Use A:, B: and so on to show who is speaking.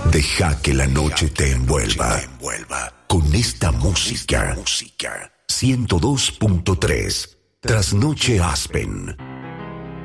A: Deja que la noche te envuelva con esta música. 102.3 Trasnoche Aspen.